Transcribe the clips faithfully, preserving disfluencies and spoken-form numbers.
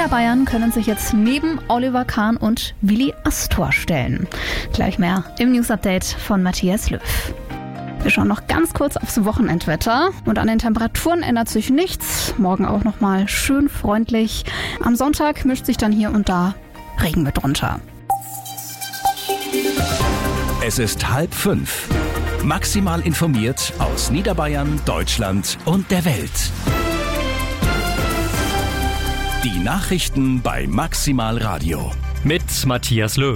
Niederbayern können sich jetzt neben Oliver Kahn und Willi Astor stellen. Gleich mehr im News-Update von Matthias Löw. Wir schauen noch ganz kurz aufs Wochenendwetter und an den Temperaturen ändert sich nichts. Morgen auch nochmal schön freundlich. Am Sonntag mischt sich dann hier und da Regen mit drunter. Es ist halb fünf. Maximal informiert aus Niederbayern, Deutschland und der Welt. Die Nachrichten bei Maximal Radio. Mit Matthias Löw.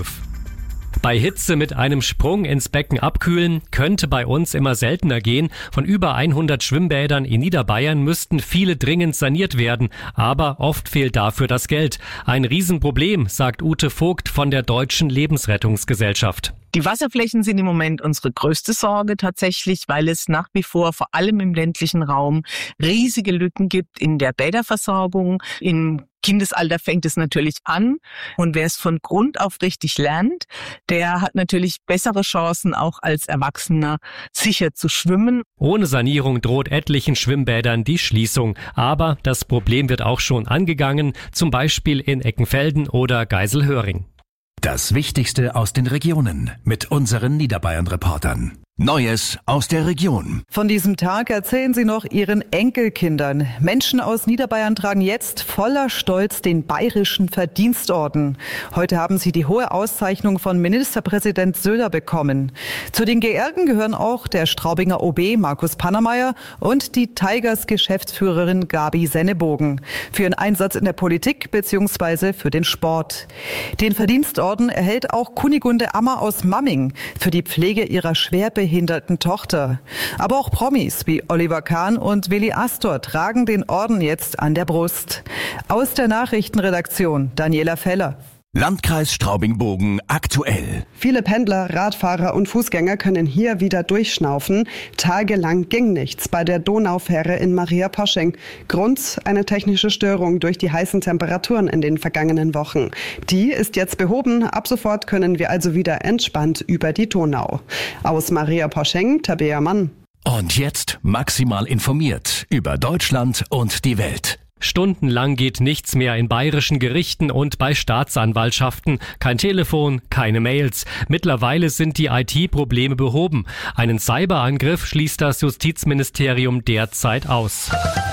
Bei Hitze mit einem Sprung ins Becken abkühlen könnte bei uns immer seltener gehen. Von über hundert Schwimmbädern in Niederbayern müssten viele dringend saniert werden. Aber oft fehlt dafür das Geld. Ein Riesenproblem, sagt Ute Vogt von der Deutschen Lebensrettungsgesellschaft. Die Wasserflächen sind im Moment unsere größte Sorge tatsächlich, weil es nach wie vor vor allem im ländlichen Raum riesige Lücken gibt in der Bäderversorgung. Im Kindesalter fängt es natürlich an und wer es von Grund auf richtig lernt, der hat natürlich bessere Chancen auch als Erwachsener sicher zu schwimmen. Ohne Sanierung droht etlichen Schwimmbädern die Schließung. Aber das Problem wird auch schon angegangen, zum Beispiel in Eckenfelden oder Geiselhöring. Das Wichtigste aus den Regionen mit unseren Niederbayern-Reportern. Neues aus der Region. Von diesem Tag erzählen sie noch ihren Enkelkindern. Menschen aus Niederbayern tragen jetzt voller Stolz den Bayerischen Verdienstorden. Heute haben sie die hohe Auszeichnung von Ministerpräsident Söder bekommen. Zu den Geehrten gehören auch der Straubinger O B Markus Pannermeier und die Tigers-Geschäftsführerin Gabi Sennebogen für ihren Einsatz in der Politik bzw. für den Sport. Den Verdienstorden erhält auch Kunigunde Ammer aus Mamming für die Pflege ihrer schwerbehinderten behinderten Tochter. Aber auch Promis wie Oliver Kahn und Willi Astor tragen den Orden jetzt an der Brust. Aus der Nachrichtenredaktion Daniela Feller. Landkreis Straubing-Bogen aktuell. Viele Pendler, Radfahrer und Fußgänger können hier wieder durchschnaufen. Tagelang ging nichts bei der Donaufähre in Maria-Posching. Grund eine technische Störung durch die heißen Temperaturen in den vergangenen Wochen. Die ist jetzt behoben. Ab sofort können wir also wieder entspannt über die Donau. Aus Maria-Posching, Tabea Mann. Und jetzt maximal informiert über Deutschland und die Welt. Stundenlang geht nichts mehr in bayerischen Gerichten und bei Staatsanwaltschaften. Kein Telefon, keine Mails. Mittlerweile sind die I T-Probleme behoben. Einen Cyberangriff schließt das Justizministerium derzeit aus.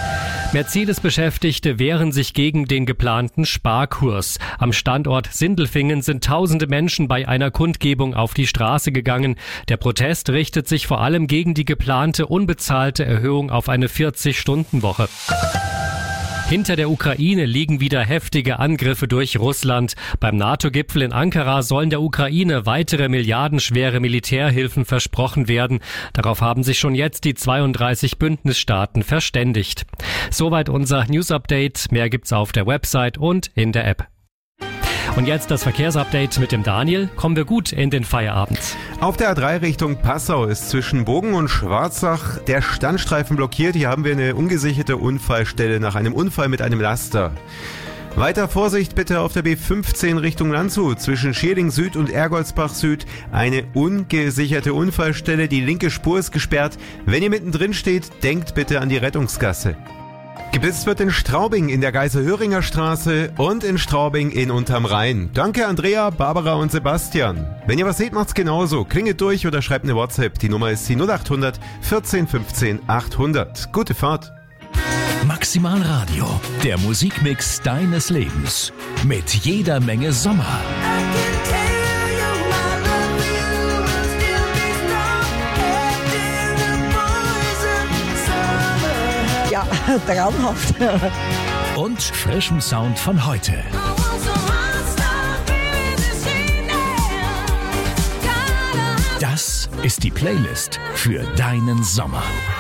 Mercedes-Beschäftigte wehren sich gegen den geplanten Sparkurs. Am Standort Sindelfingen sind tausende Menschen bei einer Kundgebung auf die Straße gegangen. Der Protest richtet sich vor allem gegen die geplante unbezahlte Erhöhung auf eine vierzig-Stunden-Woche. Hinter der Ukraine liegen wieder heftige Angriffe durch Russland. Beim NATO-Gipfel in Ankara sollen der Ukraine weitere milliardenschwere Militärhilfen versprochen werden. Darauf haben sich schon jetzt die zweiunddreißig Bündnisstaaten verständigt. Soweit unser News-Update. Mehr gibt's auf der Website und in der App. Und jetzt das Verkehrsupdate mit dem Daniel. Kommen wir gut in den Feierabend. Auf der A drei Richtung Passau ist zwischen Bogen und Schwarzach der Standstreifen blockiert. Hier haben wir eine ungesicherte Unfallstelle nach einem Unfall mit einem Laster. Weiter Vorsicht bitte auf der B fünfzehn Richtung Landshut. Zwischen Schierling Süd und Ergoldsbach Süd eine ungesicherte Unfallstelle. Die linke Spur ist gesperrt. Wenn ihr mittendrin steht, denkt bitte an die Rettungsgasse. Geblitzt wird in Straubing in der Geiselhöringer Straße und in Straubing in Unterm Rhein. Danke Andrea, Barbara und Sebastian. Wenn ihr was seht, macht's genauso. Klingelt durch oder schreibt eine WhatsApp. Die Nummer ist die null acht hundert vierzehn fünfzehn achthundert. Gute Fahrt. Maximal Radio, der Musikmix deines Lebens. Mit jeder Menge Sommer. Ja, traumhaft. Und frischem Sound von heute. Das ist die Playlist für deinen Sommer.